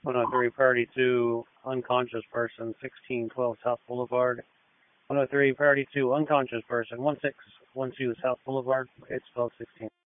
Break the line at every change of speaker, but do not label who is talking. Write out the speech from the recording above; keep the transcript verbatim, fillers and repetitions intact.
one oh three, priority two, unconscious person, sixteen twelve South Boulevard. one oh three, priority two, unconscious person, one six one two South Boulevard. It's twelve sixteen.